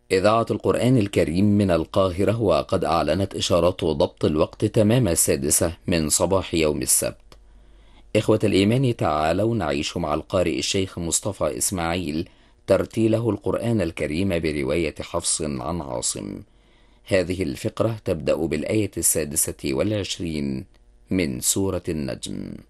إذاعة القرآن الكريم من القاهرة، وقد أعلنت إشارات ضبط الوقت تمام 6 من صباح يوم السبت. إخوة الإيمان، تعالوا نعيش مع القارئ الشيخ مصطفى إسماعيل ترتيله القرآن الكريم برواية حفص عن عاصم. هذه الفقرة تبدأ بالآية 26 من سورة النجم.